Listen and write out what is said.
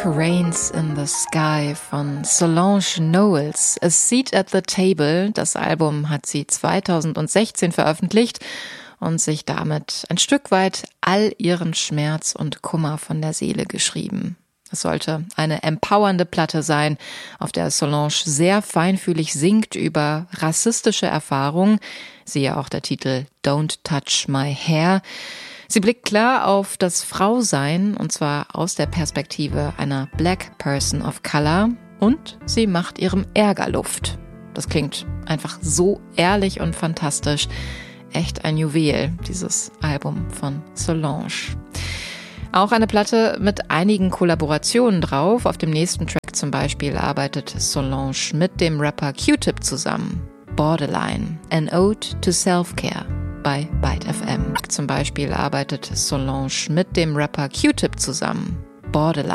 Rains in the Sky von Solange Knowles. A Seat at the Table, das Album hat sie 2016 veröffentlicht und sich damit ein Stück weit all ihren Schmerz und Kummer von der Seele geschrieben. Es sollte eine empowernde Platte sein, auf der Solange sehr feinfühlig singt über rassistische Erfahrungen, siehe auch der Titel Don't Touch My Hair. Sie blickt klar auf das Frausein, und zwar aus der Perspektive einer Black Person of Color, und sie macht ihrem Ärger Luft. Das klingt einfach so ehrlich und fantastisch. Echt ein Juwel, dieses Album von Solange. Auch eine Platte mit einigen Kollaborationen drauf. Auf dem nächsten Track zum Beispiel arbeitet Solange mit dem Rapper Q-Tip zusammen. Borderline, an Ode to Self-Care bei Byte FM. Zum Beispiel arbeitet Solange mit dem Rapper Q-Tip zusammen. Borderline.